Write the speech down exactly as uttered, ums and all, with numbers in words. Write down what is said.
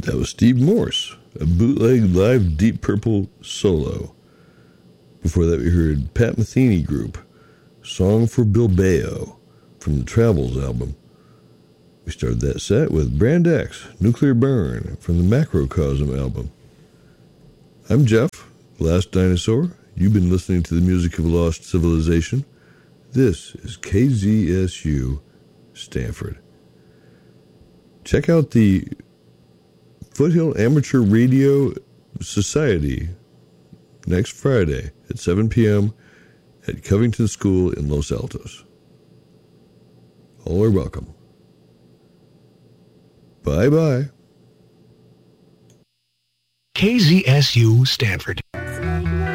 That was Steve Morse, a bootleg live Deep Purple solo. Before that we heard Pat Metheny Group, Song for Bilbao, from the Travels album. We started that set with Brand X, Nuclear Burn, from the Macrocosm album. I'm Jeff, the Last Dinosaur. You've been listening to the music of Lost Civilization. This is K Z S U Stanford. Check out the Foothill Amateur Radio Society next Friday at seven p.m. at Covington School in Los Altos. All are welcome. Bye-bye. K Z S U Stanford.